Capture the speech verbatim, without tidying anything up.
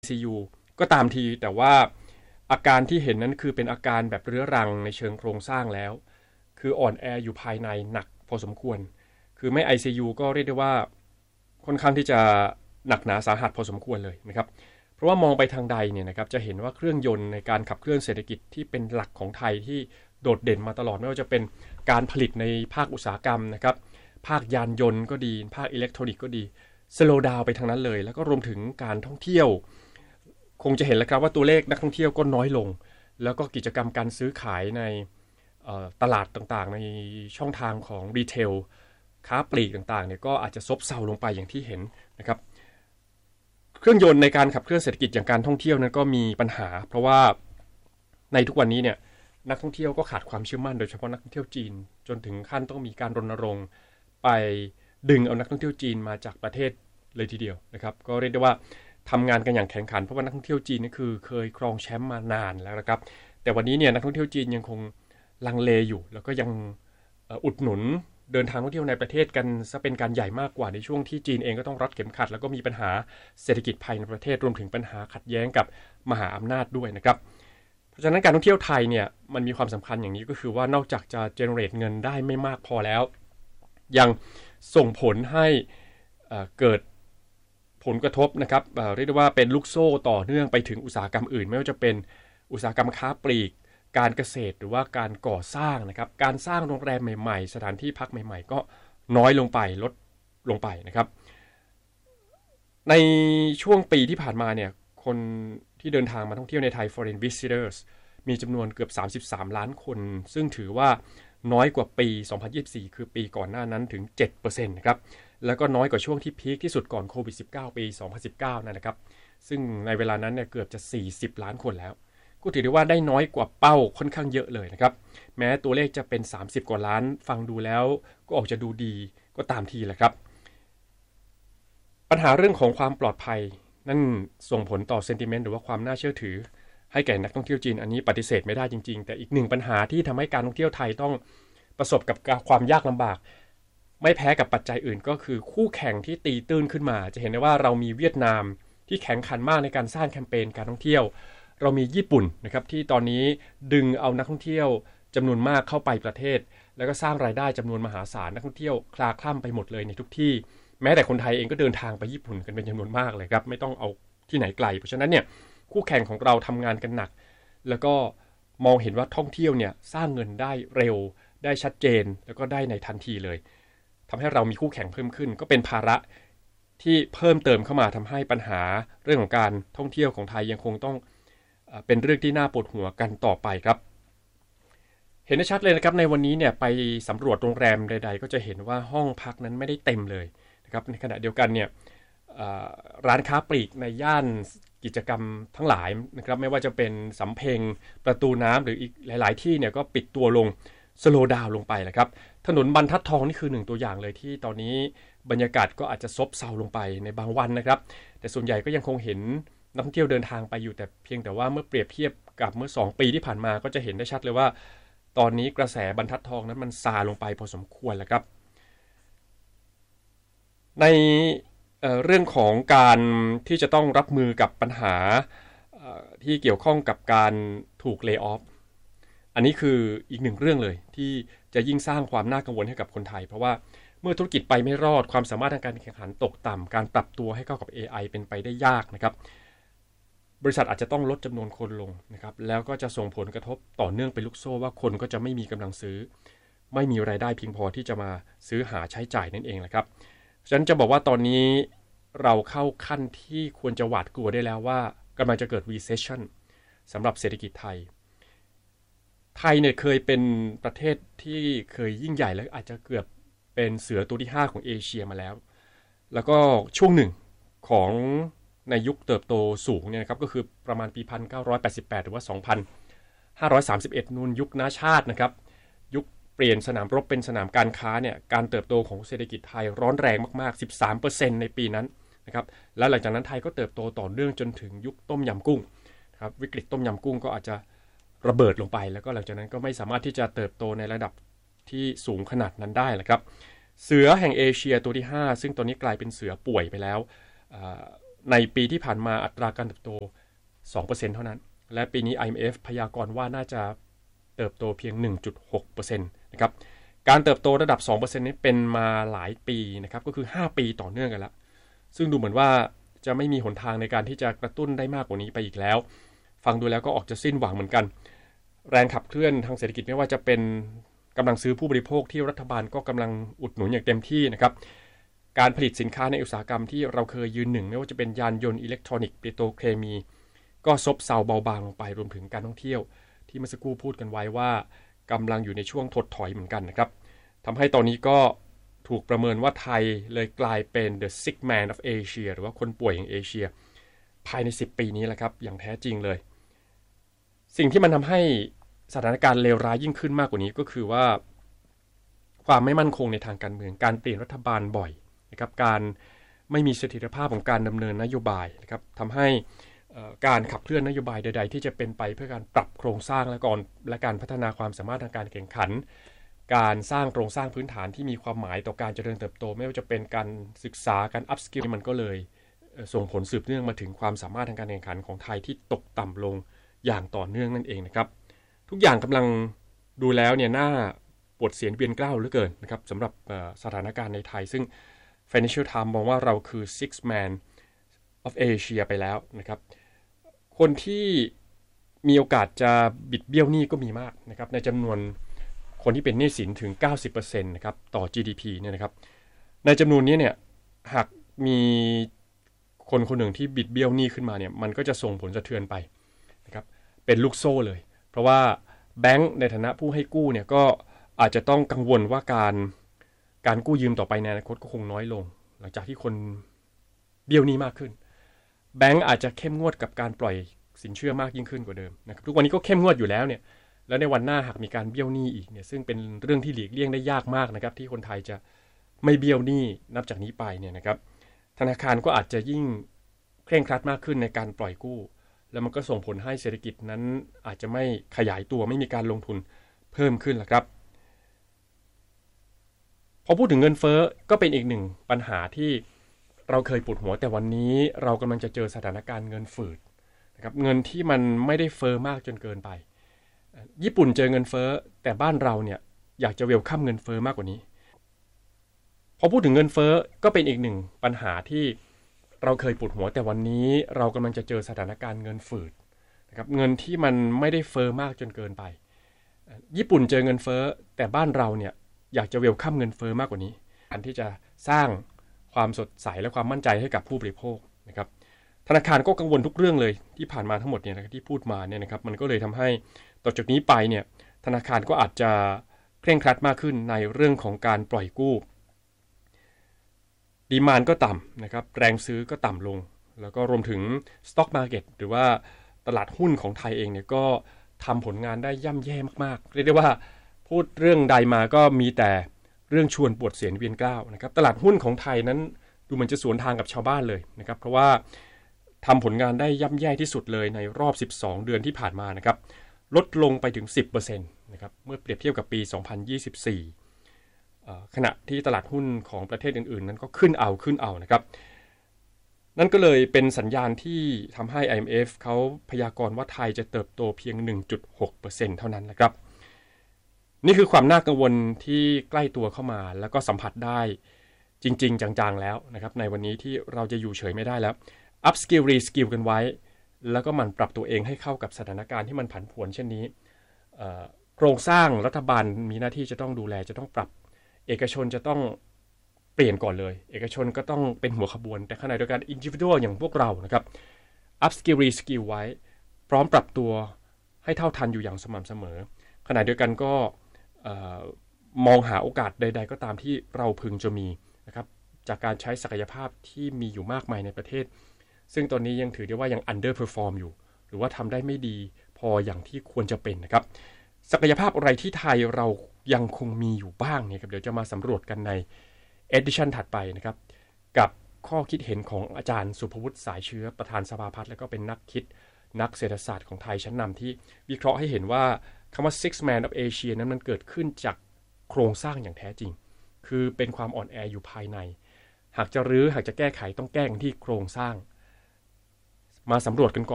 ซี ยู ก็ตามทีแต่ว่าอาการที่เห็นนั้นคือเป็นอาการแบบเรื้อรังในเชิงโครงสร้างแล้วคืออ่อนแออยู่ภายในหนักพอสมควรคือไม่ ไอ ซี ยู ก็เรียกได้ว่าค่อนข้างที่จะหนักหนาสาหัสพอสมควรเลยนะครับเพราะว่ามองไปทางใดเนี่ยนะครับจะเห็นว่าเครื่องยนต์ในการขับเคลื่อนเศรษฐกิจที่เป็นหลักของไทยที่โดดเด่นมาตลอดไม่ว่าจะเป็นการผลิตในภาคอุตสาหกรรมนะครับภาคยานยนต์ก็ดีภาคอิเล็กทรอนิกส์ก็ดีสโลว์ดาวน์ไปทางนั้นเลยแล้วก็รวมถึงการท่องเที่ยวคงจะเห็นแล้วครับว่าตัวเลขนักท่องเที่ยวก็น้อยลงแล้วก็กิจกรรมการซื้อขายในตลาดต่างๆในช่องทางของรีเทลค้าปลีกต่างๆเนี่ยก็อาจจะซบเซาลงไปอย่างที่เห็นนะครับเครื่องยนต์ในการขับเคลื่อนเศรษฐกิจอย่างการท่องเที่ยวนั้นก็มีปัญหาเพราะว่าในทุกวันนี้เนี่ยนักท่องเที่ยวก็ขาดความเชื่อมั่นโดยเฉพาะนักท่องเที่ยวจีนจนถึงขั้นต้องมีการรณรงค์ไปดึงเอานักท่องเที่ยวจีนมาจากประเทศเลยทีเดียวนะครับก็เรียกได้ว่าทำงานกันอย่างแข่งขันเพราะว่านักท่องเที่ยวจีนนี่คือเคยครองแชมป์มานานแล้วนะครับแต่วันนี้เนี่ยนักท่องเที่ยวจีนยังคงลังเลอยู่แล้วก็ยังอุดหนุนเดินทางท่องเที่ยวในประเทศกันซะเป็นการใหญ่มากกว่าในช่วงที่จีนเองก็ต้องรัดเข็มขัดแล้วก็มีปัญหาเศรษฐกิจภายในประเทศรวมถึงปัญหาขัดแย้งกับมหาอำนาจด้วยนะครับเพราะฉะนั้นการท่องเที่ยวไทยเนี่ยมันมีความสำคัญอย่างนี้ก็คือว่านอกจากจะเจเนเรตเงินได้ไม่มากพอแล้วยังส่งผลให้เกิดผลกระทบนะครับเรียกได้ว่าเป็นลูกโซ่ต่อเนื่องไปถึงอุตสาหกรรมอื่นไม่ว่าจะเป็นอุตสาหกรรมค้าปลีกการเกษตรหรือว่าการก่อสร้างนะครับการสร้างโรงแรมใหม่ๆสถานที่พักใหม่ๆก็น้อยลงไปลดลงไปนะครับในช่วงปีที่ผ่านมาเนี่ยคนที่เดินทางมาท่องเที่ยวในไทย foreign visitors มีจำนวนเกือบสามสิบสามล้านคนซึ่งถือว่าน้อยกว่าปีสองพันยี่สิบสี่คือปีก่อนหน้านั้นถึง เจ็ดเปอร์เซ็นต์ นะครับแล้วก็น้อยกว่าช่วงที่พีคที่สุดก่อนโควิด สิบเก้า ปีสองพันสิบเก้านั่นนะครับซึ่งในเวลานั้นเนี่ยเกือบจะสี่สิบล้านคนแล้วก็ถือได้ว่าได้น้อยกว่าเป้าค่อนข้างเยอะเลยนะครับแม้ตัวเลขจะเป็นสามสิบกว่าล้านฟังดูแล้วก็ออกจะดูดีก็ตามทีแหละครับปัญหาเรื่องของความปลอดภัยนั่นส่งผลต่อเซนติเมนต์หรือว่าความน่าเชื่อถือให้แก่นักท่องเที่ยวจีนอันนี้ปฏิเสธไม่ได้จริงๆแต่อีกหนึ่งปัญหาที่ทำให้การท่องเที่ยวไทยต้องประสบกับความยากลำบากไม่แพ้กับปัจจัยอื่นก็คือคู่แข่งที่ตีตื้นขึ้นมาจะเห็นได้ว่าเรามีเวียดนามที่แข็งขันมากในการสร้างแคมเปญการท่องเที่ยวเรามีญี่ปุ่นนะครับที่ตอนนี้ดึงเอานักท่องเที่ยวจำนวนมากเข้าไปประเทศแล้วก็สร้างรายได้จำนวนมหาศาลนักท่องเที่ยวคลาคล่ำไปหมดเลยในทุกที่แม้แต่คนไทยเองก็เดินทางไปญี่ปุ่นกันเป็นจำนวนมากเลยครับไม่ต้องเอาที่ไหนไกลเพราะฉะนั้นเนี่ยคู่แข่งของเราทำงานกันหนักแล้วก็มองเห็นว่าท่องเที่ยวเนี่ยสร้างเงินได้เร็วได้ชัดเจนแล้วก็ได้ในทันทีเลยทำให้เรามีคู่แข่งเพิ่มขึ้นก็เป็นภาระที่เพิ่มเติมเข้ามาทำให้ปัญหาเรื่องของการท่องเที่ยวของไทยยังคงต้องเป็นเรื่องที่น่าปวดหัวกันต่อไปครับเห็นได้ชัดเลยนะครับในวันนี้เนี่ยไปสำรวจโรงแรมใดๆก็จะเห็นว่าห้องพักนั้นไม่ได้เต็มเลยนะครับในขณะเดียวกันเนี่ยร้านค้าปลีกในย่านกิจกรรมทั้งหลายนะครับไม่ว่าจะเป็นสำเพ็งประตูน้ำหรืออีกหลายๆที่เนี่ยก็ปิดตัวลงสโลว์ดาวน์ลงไปแหละครับถนนบรรทัดทองนี่คือหนึ่งตัวอย่างเลยที่ตอนนี้บรรยากาศก็อาจจะซบเซาลงไปในบางวันนะครับแต่ส่วนใหญ่ก็ยังคงเห็นนักท่องเที่ยวเดินทางไปอยู่แต่เพียงแต่ว่าเมื่อเปรียบเทียบกับเมื่อสองปีที่ผ่านมาก็จะเห็นได้ชัดเลยว่าตอนนี้กระแสบรรทัดทองนั้นมันซาลงไปพอสมควรแล้วครับในเอ่อเรื่องของการที่จะต้องรับมือกับปัญหาที่เกี่ยวข้องกับการถูกเลย์ออฟอันนี้คืออีกหนึ่งเรื่องเลยที่จะยิ่งสร้างความน่ากังวลให้กับคนไทยเพราะว่าเมื่อธุรกิจไปไม่รอดความสามารถทางการแข่งขันตกต่ำการปรับตัวให้เข้ากับ เอ ไอ เป็นไปได้ยากนะครับบริษัทอาจจะต้องลดจำนวนคนลงนะครับแล้วก็จะส่งผลกระทบต่อเนื่องเป็นลูกโซ่ว่าคนก็จะไม่มีกำลังซื้อไม่มีรายได้เพียงพอที่จะมาซื้อหาใช้จ่ายนั่นเองแหละครับฉะนั้นจะบอกว่าตอนนี้เราเข้าขั้นที่ควรจะหวาดกลัวได้แล้วว่ากำลังจะเกิด recession สำหรับเศรษฐกิจไทยไทยเนี่ยเคยเป็นประเทศที่เคยยิ่งใหญ่และอาจจะเกือบเป็นเสือตัวที่ห้าของเอเชียมาแล้วแล้วก็ช่วงหนึ่งของในยุคเติบโตสูงเนี่ยนะครับก็คือประมาณปีหนึ่งพันเก้าร้อยแปดสิบแปดหรือว่าสองพันห้าร้อยสามสิบเอ็ดนู่นยุคนาชาตินะครับยุคเปลี่ยนสนามรบเป็นสนามการค้าเนี่ยการเติบโตของเศรษฐกิจไทยร้อนแรงมากๆ สิบสามเปอร์เซ็นต์ ในปีนั้นนะครับแล้วหลังจากนั้นไทยก็เติบโตต่อเนื่องจนถึงยุคต้มยำกุ้งครับวิกฤตต้มยำกุ้งก็อาจจะระเบิดลงไปแล้วก็หลังจากนั้นก็ไม่สามารถที่จะเติบโตในระดับที่สูงขนาดนั้นได้นะครับเสือแห่งเอเชียตัวที่ห้าซึ่งตอนนี้กลายเป็นเสือป่วยไปแล้วในปีที่ผ่านมาอัตราการเติบโต สองเปอร์เซ็นต์ เท่านั้นและปีนี้ ไอ เอ็ม เอฟ พยากรณ์ว่าน่าจะเติบโตเพียง หนึ่งจุดหกเปอร์เซ็นต์ นะครับการเติบโตระดับ สองเปอร์เซ็นต์ นี้เป็นมาหลายปีนะครับก็คือห้าปีต่อเนื่องกันแล้วซึ่งดูเหมือนว่าจะไม่มีหนทางในการที่จะกระตุ้นได้มากกว่านี้ไปอีกแล้วฟังดูแล้วก็ออกจะสิ้นหวังเหมือนกันแรงขับเคลื่อนทางเศรษฐกิจไม่ว่าจะเป็นกำลังซื้อผู้บริโภคที่รัฐบาลก็กำลังอุดหนุนอย่างเต็มที่นะครับการผลิตสินค้าในอุตสาหกรรมที่เราเคยยืนหนึ่งไม่ว่าจะเป็นยานยนต์อิเล็กทรอนิกส์ปิโตรเคมีก็ซบเซาเบาบางลงไปรวมถึงการท่องเที่ยวที่เมื่อสักครู่พูดกันไว้ว่ากำลังอยู่ในช่วงถดถอยเหมือนกันนะครับทำให้ตอนนี้ก็ถูกประเมินว่าไทยเลยกลายเป็น the sick man of Asia หรือว่าคนป่วยแห่งเอเชียภายในสิบปีนี้แหละครับอย่างแท้จริงเลยสิ่งที่มันทำให้สถานการณ์เลวร้ายยิ่งขึ้นมากกว่านี้ก็คือว่าความไม่มั่นคงในทางการเมืองการเปลี่ยนรัฐบาลบ่อยนะครับการไม่มีเสถียรภาพของการดำเนินนโยบายนะครับทำให้การขับเคลื่อนนโยบายใดๆที่จะเป็นไปเพื่อการปรับโครงสร้างและก่อนและการพัฒนาความสามารถทางการแข่งขันการสร้างโครงสร้างพื้นฐานที่มีความหมายต่อการเจริญเติบโตไม่ว่าจะเป็นการศึกษาการอัพสกิลมันก็เลยส่งผลสืบเนื่องมาถึงความสามารถทางการแข่งขันของไทยที่ตกต่ำลงอย่างต่อเนื่องนั่นเองนะครับทุกอย่างกำลังดูแล้วเนี่ยน่าปวดเสียนเวียนเกล้าเหลือเกินนะครับสำหรับสถานการณ์ในไทยซึ่ง Financial Times มองว่าเราคือ six man of Asia ไปแล้วนะครับคนที่มีโอกาสจะบิดเบี้ยวหนี้ก็มีมากนะครับในจำนวนคนที่เป็นหนี้สินถึง เก้าสิบเปอร์เซ็นต์ นะครับต่อ จี ดี พี เนี่ยนะครับในจำนวนนี้เนี่ยหากมีคนคนหนึ่งที่บิดเบี้ยวหนี้ขึ้นมาเนี่ยมันก็จะส่งผลสะเทือนไปนะครับเป็นลูกโซ่เลยเพราะว่าแบงก์ในฐานะผู้ให้กู้เนี่ยก็อาจจะต้องกังวลว่าการการกู้ยืมต่อไปในอนาคตก็คงน้อยลงหลังจากที่คนเบี้ยวหนี้มากขึ้นแบงก์อาจจะเข้มงวดกับการปล่อยสินเชื่อมากยิ่งขึ้นกว่าเดิมนะครับทุกวันนี้ก็เข้มงวดอยู่แล้วเนี่ยแล้วในวันหน้าหากมีการเบี้ยวหนี้อีกเนี่ยซึ่งเป็นเรื่องที่หลีกเลี่ยงได้ยากมากนะครับที่คนไทยจะไม่เบี้ยวหนี้นับจากนี้ไปเนี่ยนะครับธนาคารก็อาจจะยิ่งเคร่งครัดมากขึ้นในการปล่อยกู้แล้วมันก็ส่งผลให้เศรษฐกิจนั้นอาจจะไม่ขยายตัวไม่มีการลงทุนเพิ่มขึ้นละครับพอพูดถึงเงินเฟ้อก็เป็นอีกหนึ่งปัญหาที่เราเคยปวดหัวแต่วันนี้เรากำลังจะเจอสถานการณ์เงินฝืดนะครับเงินที่มันไม่ได้เฟ้อมากจนเกินไปญี่ปุ่นเจอเงินเฟ้อแต่บ้านเราเนี่ยอยากจะเวลคัมเงินเฟ้อมากกว่านี้พอพูดถึงเงินเฟ้อก็เป็นอีกหนึ่งปัญหาที่เราเคยปวดหัวแต่วันนี้เรากำลังจะเจอสถานการณ์เงินฝืดนะครับเงินที่มันไม่ได้เฟ้อมากจนเกินไปญี่ปุ่นเจอเงินเฟ้อแต่บ้านเราเนี่ยอยากจะเวลคัมเงินเฟ้อมากกว่านี้อันที่จะสร้างความสดใสและความมั่นใจให้กับผู้บริโภคนะครับธนาคารก็กังวลทุกเรื่องเลยที่ผ่านมาทั้งหมดเนี่ยที่พูดมาเนี่ยนะครับมันก็เลยทำให้ต่อจากนี้ไปเนี่ยธนาคารก็อาจจะเคร่งครัดมากขึ้นในเรื่องของการปล่อยกู้ดีมานด์ก็ต่ำนะครับแรงซื้อก็ต่ำลงแล้วก็รวมถึง Stock Market หรือว่าตลาดหุ้นของไทยเองเนี่ยก็ทำผลงานได้ย่ำแย่มากๆเรียกได้ว่าพูดเรื่องใดมาก็มีแต่เรื่องชวนปวดเสียนเวียนเกล้านะครับตลาดหุ้นของไทยนั้นดูเหมือนจะสวนทางกับชาวบ้านเลยนะครับเพราะว่าทำผลงานได้ย่ำแย่ที่สุดเลยในรอบสิบสองเดือนที่ผ่านมานะครับลดลงไปถึง สิบเปอร์เซ็นต์ นะครับเมื่อเปรียบเทียบกับปีสองพันยี่สิบสี่ขณะที่ตลาดหุ้นของประเทศอื่นๆนั้นก็ขึ้นเอาขึ้นเอานะครับนั่นก็เลยเป็นสัญญาณที่ทำให้ ไอ เอ็ม เอฟ เขาพยากรณ์ว่าไทยจะเติบโตเพียง หนึ่งจุดหกเปอร์เซ็นต์ เท่านั้นนะครับนี่คือความน่ากังวลที่ใกล้ตัวเข้ามาแล้วก็สัมผัสได้จริงๆจังๆแล้วนะครับในวันนี้ที่เราจะอยู่เฉยไม่ได้แล้ว up skill re skill กันไว้แล้วก็มันปรับตัวเองให้เข้ากับสถานการณ์ที่มันผันผวนเช่นนี้โครงสร้างรัฐบาลมีหน้าที่จะต้องดูแลจะต้องปรับเอกชนจะต้องเปลี่ยนก่อนเลยเอกชนก็ต้องเป็นหัวขบวนแต่ขณะเดียวกัน individual อย่างพวกเรานะครับ up skill re skill ไว้พร้อมปรับตัวให้เท่าทันอยู่อย่างสม่ำเสมอขณะเดียวกันก็มองหาโอกาสใดๆก็ตามที่เราพึงจะมีนะครับจากการใช้ศักยภาพที่มีอยู่มากมายในประเทศซึ่งตอนนี้ยังถือได้ว่ายัง underperform อยู่หรือว่าทำได้ไม่ดีพออย่างที่ควรจะเป็นนะครับศักยภาพอะไรที่ไทยเรายังคงมีอยู่บ้างเนี่ยครับเดี๋ยวจะมาสำรวจกันใน edition ถัดไปนะครับกับข้อคิดเห็นของอาจารย์สุภวุฒิสายเชื้อประธานสภาพัฒน์และก็เป็นนักคิดนักเศรษฐศาสตร์ของไทยชั้นนำที่วิเคราะห์ให้เห็นว่าคำว่า six man of Asia นั้นมันเกิดขึ้นจากโครงสร้างอย่างแท้จริงคือเป็นความอ่อนแออยู่ภายในหากจะรื้อหากจะแก้ไขต้องแก้กันที่โครงสร้างมาสำรวจกันก่อน